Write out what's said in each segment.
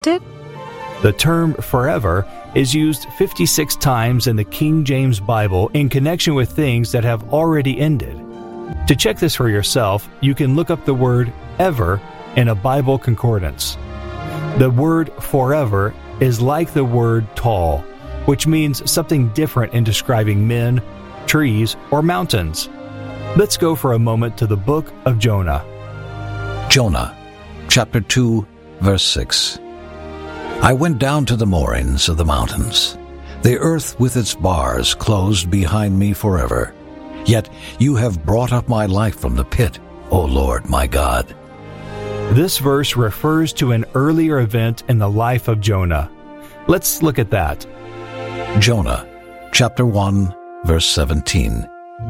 expected? The term forever is used 56 times in the King James Bible in connection with things that have already ended. To check this for yourself, you can look up the word ever in a Bible concordance. The word forever is like the word tall, which means something different in describing men, trees, or mountains. Let's go for a moment to the book of Jonah. Jonah, chapter 2, verse 6. I went down to the moorings of the mountains. The earth with its bars closed behind me forever. Yet you have brought up my life from the pit, O Lord my God. This verse refers to an earlier event in the life of Jonah. Let's look at that. Jonah, chapter 1, verse 17.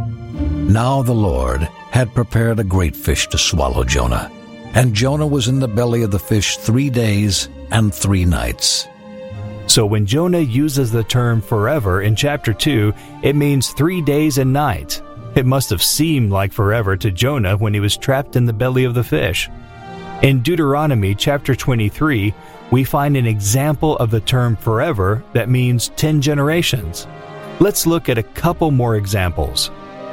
Now the Lord had prepared a great fish to swallow Jonah, and Jonah was in the belly of the fish 3 days and 3 nights. So when Jonah uses the term forever in chapter 2, it means 3 days and nights. It must have seemed like forever to Jonah when he was trapped in the belly of the fish. In Deuteronomy chapter 23, we find an example of the term forever that means 10 generations. Let's look at a couple more examples.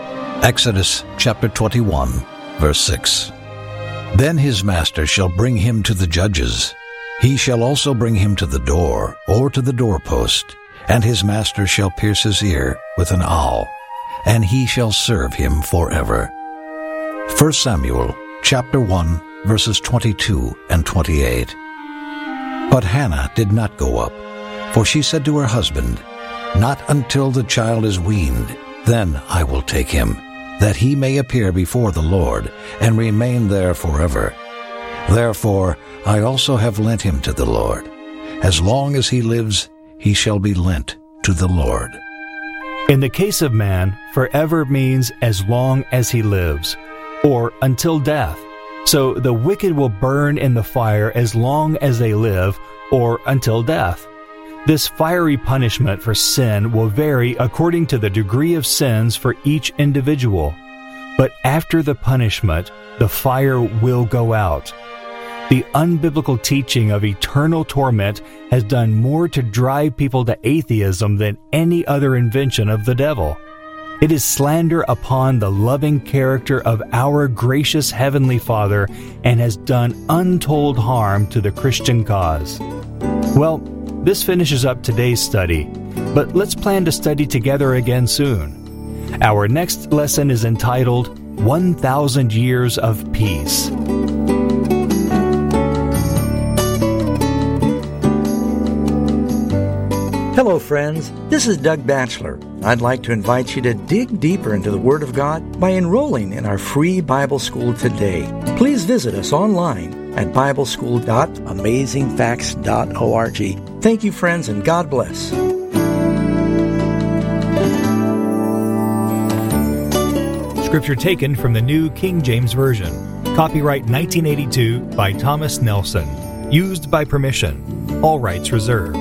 Exodus chapter 21, verse 6. Then his master shall bring him to the judges. He shall also bring him to the door, or to the doorpost, and his master shall pierce his ear with an awl, and he shall serve him forever. 1 Samuel chapter 1, verses 22 and 28. But Hannah did not go up, for she said to her husband, Not until the child is weaned, then I will take him, that he may appear before the Lord, and remain there forever. Therefore I also have lent him to the Lord. As long as he lives, he shall be lent to the Lord. In the case of man, forever means as long as he lives, or until death. So the wicked will burn in the fire as long as they live, or until death. This fiery punishment for sin will vary according to the degree of sins for each individual. But after the punishment, the fire will go out. The unbiblical teaching of eternal torment has done more to drive people to atheism than any other invention of the devil. It is slander upon the loving character of our gracious Heavenly Father and has done untold harm to the Christian cause. Well, this finishes up today's study, but let's plan to study together again soon. Our next lesson is entitled 1,000 Years of Peace. Hello, friends. This is Doug Batchelor. I'd like to invite you to dig deeper into the Word of God by enrolling in our free Bible School today. Please visit us online at bibleschool.amazingfacts.org. Thank you, friends, and God bless. Scripture taken from the New King James Version. Copyright 1982 by Thomas Nelson. Used by permission. All rights reserved.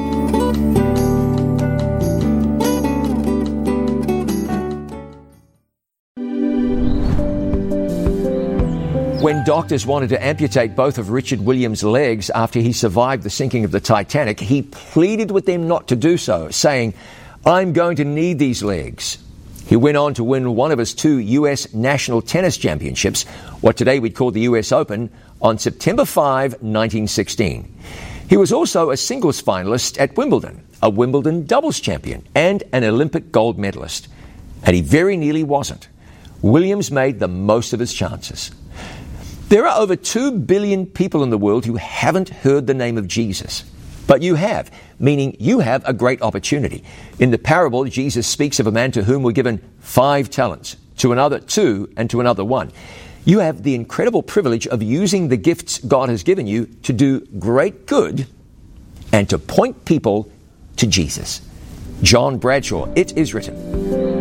When doctors wanted to amputate both of Richard Williams' legs after he survived the sinking of the Titanic, he pleaded with them not to do so, saying, "I'm going to need these legs." He went on to win one of his 2 U.S. national tennis championships, what today we'd call the U.S. Open, on September 5, 1916. He was also a singles finalist at Wimbledon, a Wimbledon doubles champion, and an Olympic gold medalist. And he very nearly wasn't. Williams made the most of his chances. There are over 2 billion people in the world who haven't heard the name of Jesus. But you have, meaning you have a great opportunity. In the parable, Jesus speaks of a man to whom were given 5 talents, to another 2, and to another 1. You have the incredible privilege of using the gifts God has given you to do great good and to point people to Jesus. John Bradshaw, It Is Written.